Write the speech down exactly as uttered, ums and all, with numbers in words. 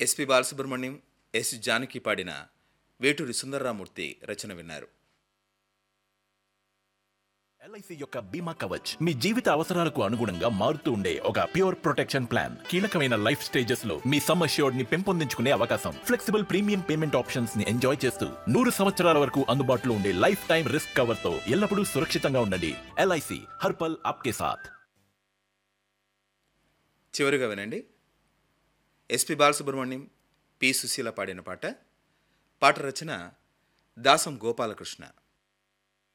SP Balasubrahmanyam, yes Janaki పాడిన వేటూరి సుందరరామూర్తి రచన విన్నారు. LIC యొక్క బీమా కవచ్ మీ జీవిత అవసరాలకు అనుగుణంగా మారుతూ ఉండే ఒక ప్యూర్ ప్రొటెక్షన్ ప్లాన్. కీలకమైన లైఫ్ స్టేజెస్ లో మీ సమ్ అష్యూర్డ్ ని పెంపొందించుకునే అవకాశం, ఫ్లెక్సిబుల్ ప్రీమియం పేమెంట్ ఆప్షన్స్ ని ఎంజాయ్ చేస్తూ నూరు సంవత్సరాల వరకు అందుబాటులో ఉండే లైఫ్ టైం రిస్క్ కవర్ తో ఎల్లప్పుడూ సురక్షితంగా ఉండండి. ఎల్ఐసి హర్పల్ ఆప్కే సాథ్. చివరిగా వినండి, ఎస్పి బాలసుబ్రహ్మణ్యం, పి సుశీల పాడిన పాట. పాట రచన దాసం గోపాలకృష్ణ.